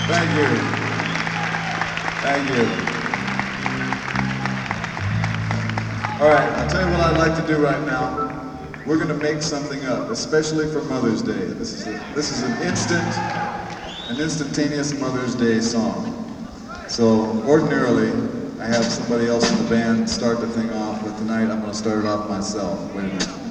Thank you. Thank you. All right, I'll tell you what I'd like to do right now. We're going to make something up, especially for Mother's Day. This is an instantaneous Mother's Day song. So ordinarily, I have somebody else in the band start the thing off, but tonight I'm going to start it off myself. Wait a minute.